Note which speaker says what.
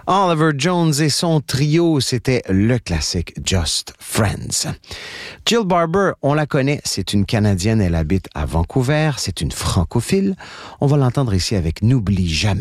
Speaker 1: Oliver Jones et son trio, c'était le classique Just Friends. Jill Barber, on la connaît, c'est une Canadienne, elle habite à Vancouver, c'est une francophile. On va l'entendre ici avec N'oublie jamais.